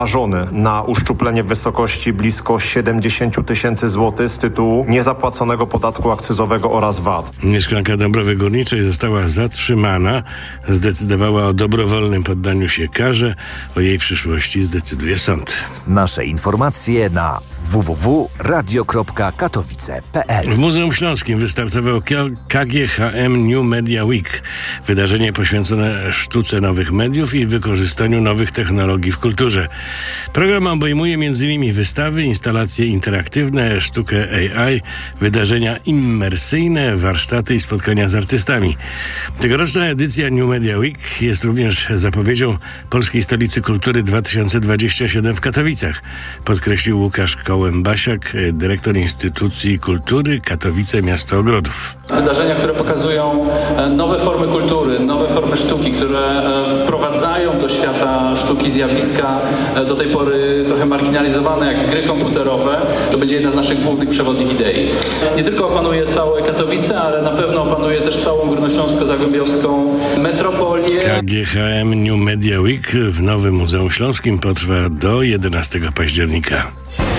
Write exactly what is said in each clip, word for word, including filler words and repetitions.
żony na uszczuplenie w wysokości blisko siedemdziesiąt tysięcy złotych z tytułu niezapłaconego podatku akcyzowego oraz V A T. Mieszkanka Dąbrowy Górniczej została zatrzymana. Zdecydowała o dobrowolnym poddaniu się karze. O jej przyszłości zdecyduje sąd. Nasze informacje na w w w kropka radio kropka katowice kropka p l. W Muzeum Śląskim wystartował K G H M New Media Week. Wydarzenie poświęcone sztuce nowych mediów i wykorzystaniu nowych technologii w kulturze. Program obejmuje między innymi wystawy, instalacje interaktywne, sztukę A I, wydarzenia immersyjne, warsztaty i spotkania z artystami. Tegoroczna edycja New Media Week jest również zapowiedzią Polskiej Stolicy Kultury dwa tysiące dwudziestego siódmego w Katowicach, podkreślił Łukasz Kołębasiak, dyrektor Instytucji Kultury Katowice Miasto Ogrodów. Wydarzenia, które pokazują nowe formy kultury, nowe formy sztuki, które wprowadzają do świata sztuki zjawiska do tej pory trochę marginalizowane, jak gry komputerowe, to będzie jedna z naszych głównych przewodnich idei. Nie tylko opanuje całe Katowice, ale na pewno opanuje też całą górnośląsko-zagłębiowską metropolię. K G H M New Media Week w Nowym Muzeum Śląskim potrwa do jedenastego października.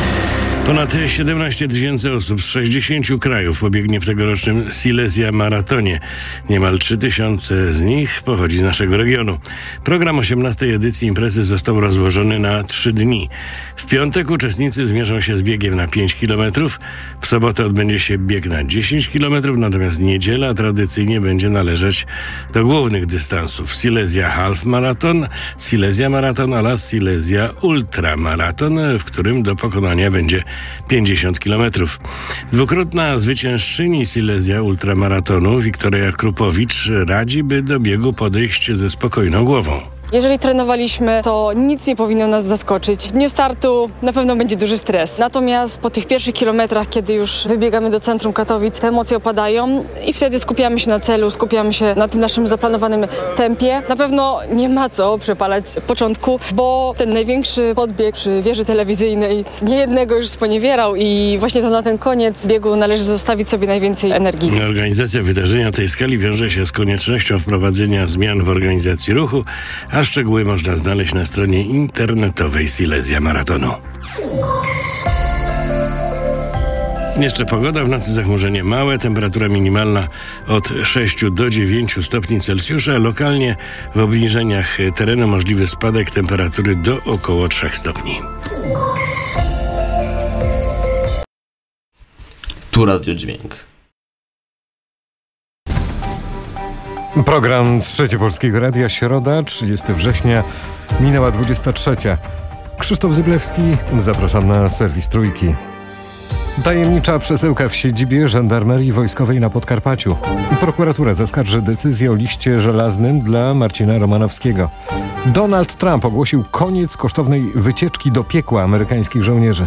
Ponad siedemnaście tysięcy osób z sześćdziesięciu krajów pobiegnie w tegorocznym Silesia Maratonie. Niemal trzy tysiące z nich pochodzi z naszego regionu. Program osiemnastej edycji imprezy został rozłożony na trzy dni. W piątek uczestnicy zmierzą się z biegiem na pięć kilometrów. W sobotę odbędzie się bieg na dziesięć kilometrów, natomiast niedziela tradycyjnie będzie należeć do głównych dystansów. Silesia Half Marathon, Silesia Marathon oraz Silesia Ultra Marathon, w którym do pokonania będzie pięćdziesiąt kilometrów. Dwukrotna zwyciężczyni Silesia Ultramaratonu Wiktoria Krupowicz radzi, by do biegu podejść ze spokojną głową. Jeżeli trenowaliśmy, to nic nie powinno nas zaskoczyć. W dniu startu na pewno będzie duży stres. Natomiast po tych pierwszych kilometrach, kiedy już wybiegamy do centrum Katowic, te emocje opadają i wtedy skupiamy się na celu, skupiamy się na tym naszym zaplanowanym tempie. Na pewno nie ma co przepalać początku, bo ten największy podbieg przy wieży telewizyjnej niejednego już sponiewierał i właśnie to na ten koniec biegu należy zostawić sobie najwięcej energii. Organizacja wydarzenia tej skali wiąże się z koniecznością wprowadzenia zmian w organizacji ruchu, a szczegóły można znaleźć na stronie internetowej Silesia Maratonu. Jeszcze pogoda, w nocy zachmurzenie małe, temperatura minimalna od sześciu do dziewięciu stopni Celsjusza, lokalnie w obniżeniach terenu możliwy spadek temperatury do około trzech stopni. Tu Radio Dźwięk. Program Trzecie Polskiego Radia, środa, trzydziestego września, minęła dwudziesta trzecia. Krzysztof Zyblewski, zapraszam na serwis Trójki. Tajemnicza przesyłka w siedzibie Żandarmerii Wojskowej na Podkarpaciu. Prokuratura zaskarży decyzję o liście żelaznym dla Marcina Romanowskiego. Donald Trump ogłosił koniec kosztownej wycieczki do piekła amerykańskich żołnierzy.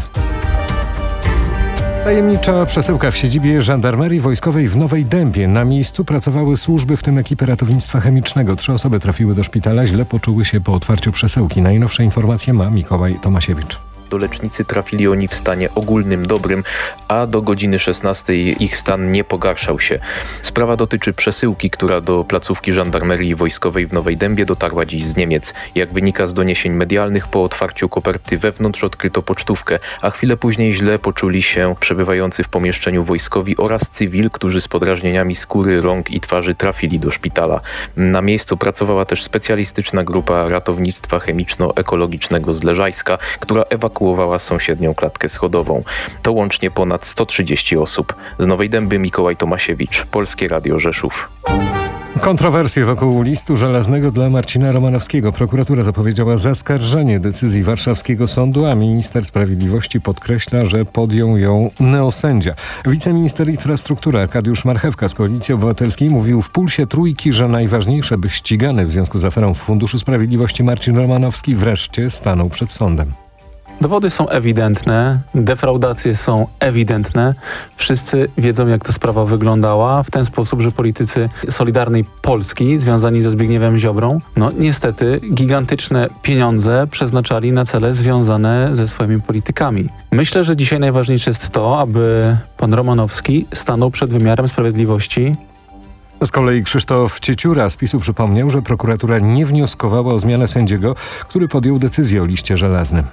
Tajemnicza przesyłka w siedzibie Żandarmerii Wojskowej w Nowej Dębie. Na miejscu pracowały służby, w tym ekipy ratownictwa chemicznego. Trzy osoby trafiły do szpitala, źle poczuły się po otwarciu przesyłki. Najnowsze informacje ma Mikołaj Tomasiewicz. Do lecznicy trafili oni w stanie ogólnym dobrym, a do godziny szesnastej ich stan nie pogarszał się. Sprawa dotyczy przesyłki, która do placówki Żandarmerii Wojskowej w Nowej Dębie dotarła dziś z Niemiec. Jak wynika z doniesień medialnych, po otwarciu koperty wewnątrz odkryto pocztówkę, a chwilę później źle poczuli się przebywający w pomieszczeniu wojskowi oraz cywil, którzy z podrażnieniami skóry, rąk i twarzy trafili do szpitala. Na miejscu pracowała też specjalistyczna grupa ratownictwa chemiczno-ekologicznego z Leżajska, która ewakuowała sąsiednią klatkę schodową. To łącznie ponad sto trzydzieści osób. Z Nowej Dęby Mikołaj Tomasiewicz, Polskie Radio Rzeszów. Kontrowersje wokół listu żelaznego dla Marcina Romanowskiego. Prokuratura zapowiedziała zaskarżenie decyzji warszawskiego sądu, a minister sprawiedliwości podkreśla, że podjął ją neosędzia. Wiceminister infrastruktury Arkadiusz Marchewka z Koalicji Obywatelskiej mówił w Pulsie Trójki, że najważniejsze, by ścigany w związku z aferą w Funduszu Sprawiedliwości Marcin Romanowski wreszcie stanął przed sądem. Dowody są ewidentne, defraudacje są ewidentne. Wszyscy wiedzą, jak ta sprawa wyglądała w ten sposób, że politycy Solidarnej Polski związani ze Zbigniewem Ziobrą, no niestety gigantyczne pieniądze przeznaczali na cele związane ze swoimi politykami. Myślę, że dzisiaj najważniejsze jest to, aby pan Romanowski stanął przed wymiarem sprawiedliwości. Z kolei Krzysztof Cieciura z PiSu przypomniał, że prokuratura nie wnioskowała o zmianę sędziego, który podjął decyzję o liście żelaznym.